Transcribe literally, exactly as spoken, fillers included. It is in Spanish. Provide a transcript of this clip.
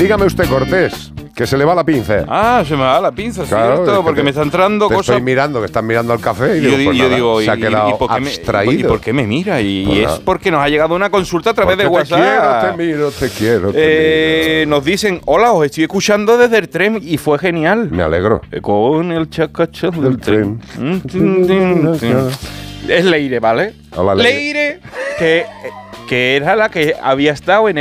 Dígame usted, Cortés, que se le va la pinza. Ah, se me va la pinza, Claro, ¿cierto? es que Porque te- me está entrando Te cosas... estoy mirando, que están mirando al café y, Y yo, digo, di- pues yo nada, digo, se ha y- quedado y, por qué me, abstraído. ¿y por qué me mira? Y, Pues y nada. es porque nos ha llegado una consulta a través de Porque te WhatsApp. quiero, te miro, te quiero, te Eh, nos dicen, hola, os estoy escuchando desde el tren y fue genial. miro. Me alegro. Eh, Con el chacacho del Del tren. tren. Mm, tin, tin, tin. Es Leire, ¿vale? Hola, Leire. Leire, que, que era la que había estado en